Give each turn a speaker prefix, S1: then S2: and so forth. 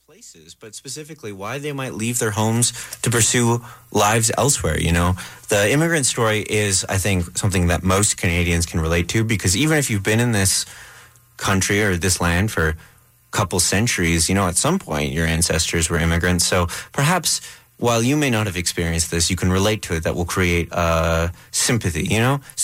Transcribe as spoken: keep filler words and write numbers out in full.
S1: places, but specifically why they might leave their homes to pursue lives elsewhere. You know, the immigrant story is, I think, something that most Canadians can relate to, because even if you've been in this country or this land for a couple centuries, you know, at some point your ancestors were immigrants. So perhaps while you may not have experienced this, you can relate to it. That will create uh, sympathy, you know?